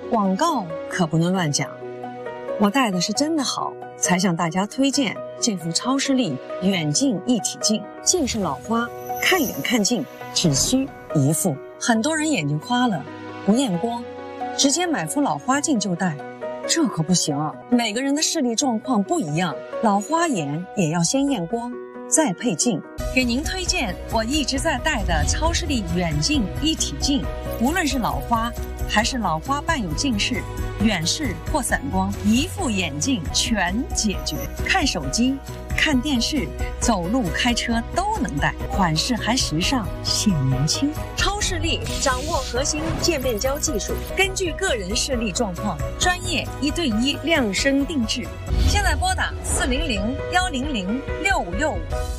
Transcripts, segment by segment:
广告可不能乱讲。我带的是真的好，才向大家推荐这副超视力远近一体镜。近是老花，看远看近只需一副。很多人眼睛花了，不验光，直接买副老花镜就戴，这可不行。每个人的视力状况不一样，老花眼也要先验光，再配镜。给您推荐我一直在戴的超视力远近一体镜，无论是老花还是老花伴有近视、远视或散光，一副眼镜全解决。看手机、看电视、走路、开车都能戴，款式还时尚，显年轻。超视力掌握核心渐变焦技术，根据个人视力状况，专业1对1量身定制。现在拨打400-100-6565。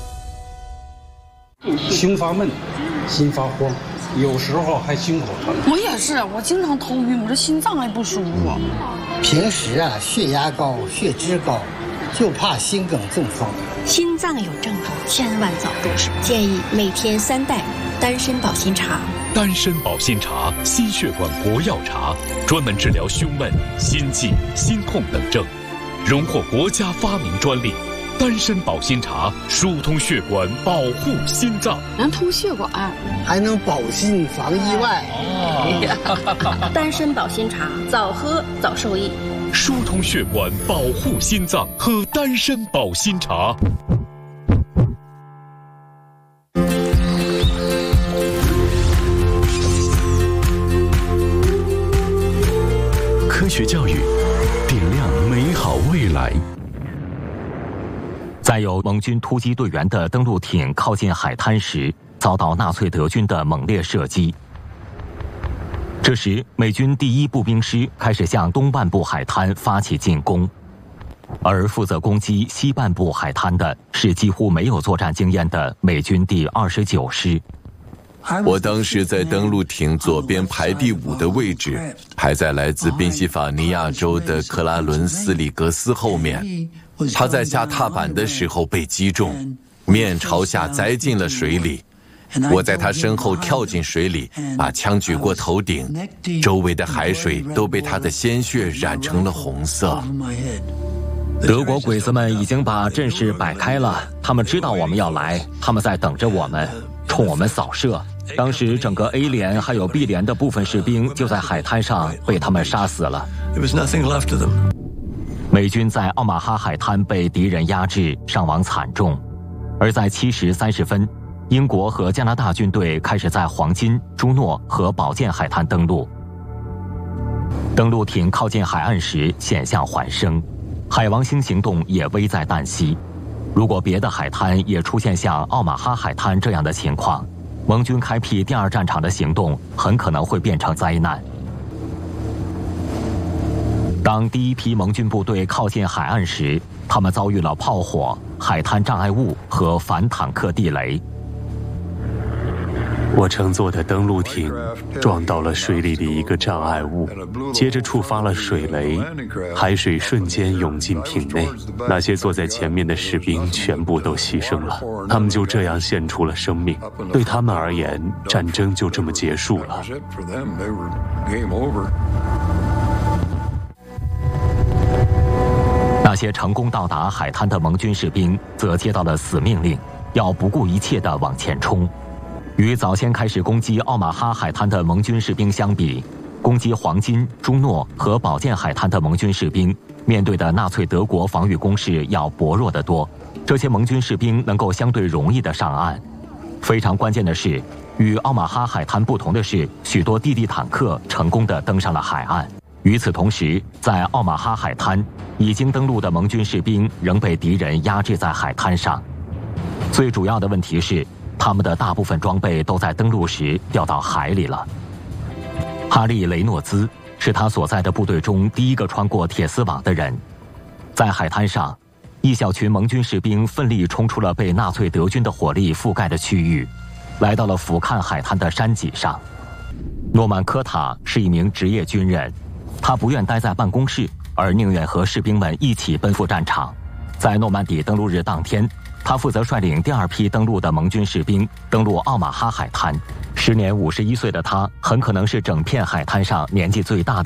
心发闷，心发慌，有时候还心口疼。 我也是，我经常头晕，我这心脏还不舒服。 平时血压高、血脂高，就怕心梗中风。 心脏有症状，千万早重视。建议每天3袋丹参保心茶。 丹参保心茶，心血管国药茶，专门治疗胸闷、心悸、心痛等症，荣获国家发明专利。丹参保心茶疏通血管，保护心脏， 能通血管， 还能保心防意外。 丹参保心茶，早喝早受益。 疏通血管，保护心脏，喝丹参保心茶。科学教育，点亮美好未来。在有盟军突击队员的登陆艇靠近海滩时，遭到纳粹德军的猛烈射击。这时，美军第1步兵师开始向东半部海滩发起进攻，而负责攻击西半部海滩的是几乎没有作战经验的美军第29师。 我当时在登陆艇左边排第5的位置，排在来自宾夕法尼亚州的克拉伦斯里格斯后面。他在下踏板的时候被击中，面朝下栽进了水里。我在他身后跳进水里，把枪举过头顶，周围的海水都被他的鲜血染成了红色。 德国鬼子们已经把阵势摆开了，他们知道我们要来，他们在等着我们，冲我们扫射。当时整个 A 连还有 B 连的部分士兵就在海滩上被他们杀死了。美军在奥马哈海滩被敌人压制，伤亡惨重。而在7时30分，英国和加拿大军队开始在黄金、朱诺和宝剑海滩登陆。登陆艇靠近海岸时险象环生，海王星行动也危在旦夕。如果别的海滩也出现像奥马哈海滩这样的情况，盟军开辟第2战场的行动很可能会变成灾难。当第1批盟军部队靠近海岸时，他们遭遇了炮火、海滩障碍物和反坦克地雷。 我乘坐的登陆艇撞到了水里的一个障碍物，接着触发了水雷，海水瞬间涌进艇内。那些坐在前面的士兵全部都牺牲了，他们就这样献出了生命。对他们而言，战争就这么结束了。 那些成功到达海滩的盟军士兵则接到了死命令，要不顾一切地往前冲。与早先开始攻击奥马哈海滩的盟军士兵相比，攻击黄金、朱诺和宝剑海滩的盟军士兵面对的纳粹德国防御工事要薄弱得多。这些盟军士兵能够相对容易地上岸。非常关键的是，与奥马哈海滩不同的是，许多地地坦克成功地登上了海岸。与此同时，在奥马哈海滩，已经登陆的盟军士兵仍被敌人压制在海滩上。最主要的问题是，他们的大部分装备都在登陆时掉到海里了。哈利·雷诺兹是他所在的部队中第一个穿过铁丝网的人。在海滩上，一小群盟军士兵奋力冲出了被纳粹德军的火力覆盖的区域，来到了俯瞰海滩的山脊上。诺曼·科塔是一名职业军人，他不愿待在办公室，而宁愿和士兵们一起奔赴战场。在诺曼底登陆日当天，他负责率领第2批登陆的盟军士兵登陆奥马哈海滩。时年51岁的他，很可能是整片海滩上年纪最大的